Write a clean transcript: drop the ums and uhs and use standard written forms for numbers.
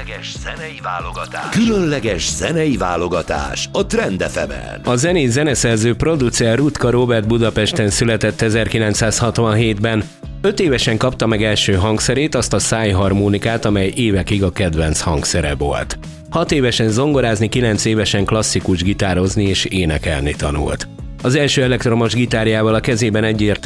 Különleges zenei válogatás a Trend FM-en. A zenét zeneszerző producer Rutka Róbert Budapesten született 1967-ben. 5 évesen kapta meg első hangszerét, azt a szájharmonikát, amely évekig a kedvenc hangszere volt. 6 évesen zongorázni, 9 évesen klasszikus gitározni és énekelni tanult. Az első elektromos gitárjával a kezében egyértelműen